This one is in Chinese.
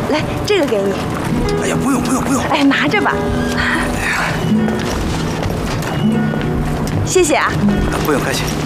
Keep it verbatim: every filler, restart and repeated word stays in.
来，这个给你。 哎呀，不用不用不用。 哎，拿着吧。谢谢啊。 不用客气。